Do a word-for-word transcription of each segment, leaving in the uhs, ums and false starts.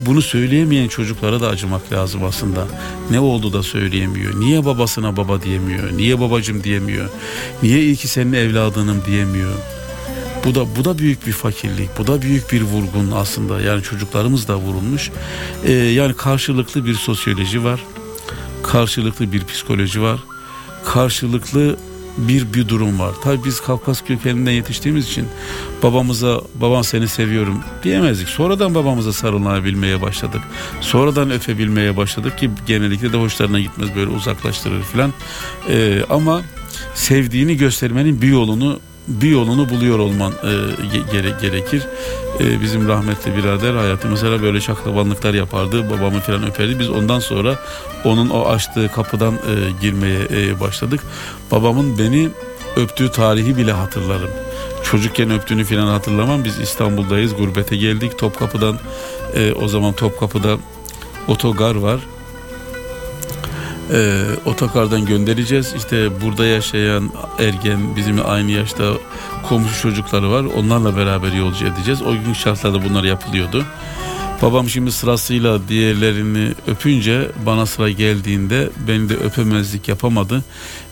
Bunu söyleyemeyen çocuklara da acımak lazım aslında. Ne oldu da söyleyemiyor? Niye babasına baba diyemiyor? Niye babacım diyemiyor? Niye iyi ki senin evladınım diyemiyor? Bu da bu da büyük bir fakirlik. Bu da büyük bir vurgun aslında. Yani çocuklarımız da vurulmuş. Ee, yani karşılıklı bir sosyoloji var. Karşılıklı bir psikoloji var. Karşılıklı bir bir durum var. Tabii biz Kafkas kökeninden yetiştiğimiz için babamıza "baban seni seviyorum" diyemezdik. Sonradan babamıza sarılabilmeye başladık. Sonradan öpebilmeye başladık ki genellikle de hoşlarına gitmez, böyle uzaklaştırır filan. Ee, ama sevdiğini göstermenin bir yolunu bir yolunu buluyor olman e, gere, gerekir. E, bizim rahmetli birader hayatı mesela böyle şaklabanlıklar yapardı. Babamı falan öperdi. Biz ondan sonra onun o açtığı kapıdan e, girmeye e, başladık. Babamın beni öptüğü tarihi bile hatırlarım. Çocukken öptüğünü falan hatırlamam. Biz İstanbul'dayız. Gurbete geldik. Topkapı'dan e, o zaman Topkapı'da otogar var. Ee, otokardan göndereceğiz. İşte burada yaşayan ergen, bizimle aynı yaşta komşu çocukları var. Onlarla beraber yolcu edeceğiz. O gün şartlarda bunlar yapılıyordu. Babam şimdi sırasıyla diğerlerini öpünce bana sıra geldiğinde beni de öpemezlik yapamadı.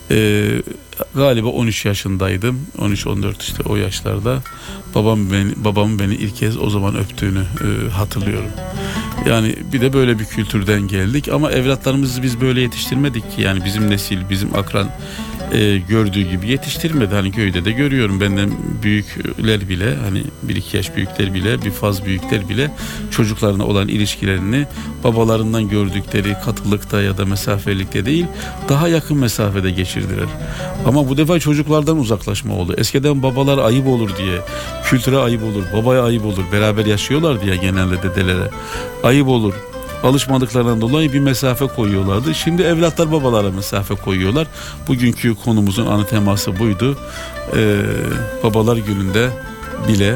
Ee, galiba on üç yaşındaydım. on üç on dört işte o yaşlarda. Babam beni, babamın beni ilk kez o zaman öptüğünü e, hatırlıyorum. Yani bir de böyle bir kültürden geldik ama evlatlarımızı biz böyle yetiştirmedik ki. Yani bizim nesil, bizim akran e, gördüğü gibi yetiştirmedi. Hani köyde de görüyorum, benden büyükler bile, hani bir iki yaş büyükler bile, bir faz büyükler bile çocuklarına olan ilişkilerini babalarından gördükleri katılıkta ya da mesafelikte değil, daha yakın mesafede geçirdiler. Ama bu defa çocuklardan uzaklaşma oldu. Eskiden babalar ayıp olur diye, kültüre ayıp olur, babaya ayıp olur, beraber yaşıyorlar diye genelde dedelere ayıp olur, alışmadıklarından dolayı bir mesafe koyuyorlardı. Şimdi evlatlar babalara mesafe koyuyorlar. Bugünkü konumuzun ana teması buydu. Ee, babalar gününde bile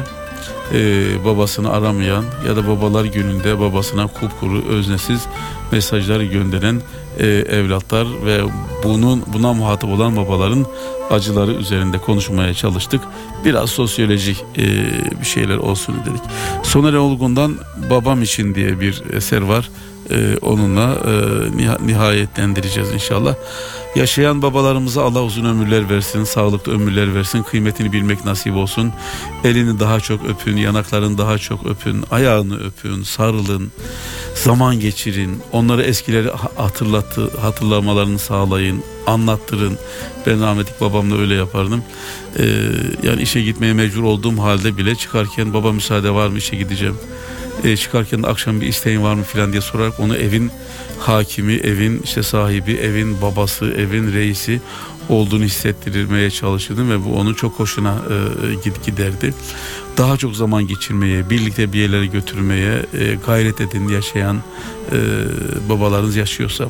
e, babasını aramayan ya da babalar gününde babasına kupkuru, öznesiz mesajlar gönderen e, evlatlar ve bunun buna muhatap olan babaların acıları üzerinde konuşmaya çalıştık. Biraz sosyolojik e, bir şeyler olsun dedik. Soner Olgun'dan "Babam için" diye bir eser var. E, onunla e, niha- nihayetlendireceğiz inşallah. Yaşayan babalarımıza Allah uzun ömürler versin, sağlıklı ömürler versin, kıymetini bilmek nasip olsun. Elini daha çok öpün, yanaklarını daha çok öpün, ayağını öpün, sarılın, zaman geçirin, onları eskileri hatırlattı, hatırlamalarını sağlayın, anlattırın. Ben rahmetli babamla öyle yapardım. Ee, yani işe gitmeye mecbur olduğum halde bile çıkarken "baba müsaade var mı, işe gideceğim. Ee, çıkarken de akşam bir isteğin var mı" filan diye sorarak onu evin hakimi, evin işte sahibi, evin babası, evin reisi olduğunu hissettirmeye çalışırdım ve bu onun çok hoşuna e, giderdi. Daha çok zaman geçirmeye, birlikte bir yerlere götürmeye e, gayret edin yaşayan e, babalarınız yaşıyorsa.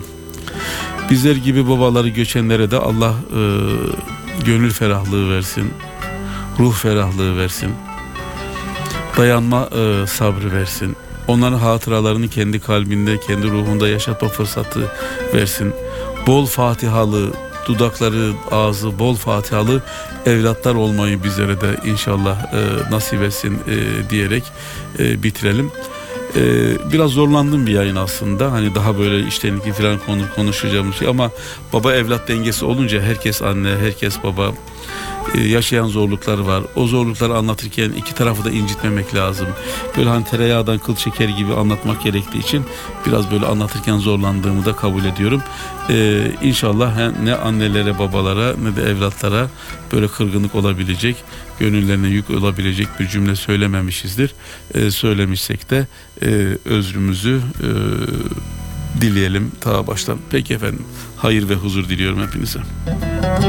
Bizler gibi babaları göçenlere de Allah e, gönül ferahlığı versin, ruh ferahlığı versin, dayanma e, sabrı versin. Onların hatıralarını kendi kalbinde, kendi ruhunda yaşatma fırsatı versin. Bol fatihalı, dudakları, ağzı bol fatihalı evlatlar olmayı bizlere de inşallah e, nasip etsin e, diyerek e, bitirelim. E, biraz zorlandım bir yayın aslında. Hani daha böyle içtenlikli falan konu konuşacağımız şey ama baba evlat dengesi olunca herkes anne, herkes baba. Yaşayan zorluklar var. O zorlukları anlatırken iki tarafı da incitmemek lazım. Böyle hani tereyağdan kıl çeker gibi anlatmak gerektiği için biraz böyle anlatırken zorlandığımı da kabul ediyorum. Ee, İnşallah ne annelere, babalara ne de evlatlara böyle kırgınlık olabilecek, gönüllerine yük olabilecek bir cümle söylememişizdir. Ee, söylemişsek de e, özrümüzü e, dileyelim ta baştan. Peki efendim. Hayır ve huzur diliyorum hepinize.